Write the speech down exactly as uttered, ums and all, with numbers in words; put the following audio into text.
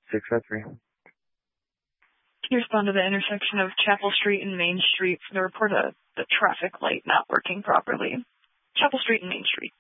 six oh three. Can you respond to the intersection of Chapel Street and Main Street for the report of the traffic light not working properly? Chapel Street and Main Street.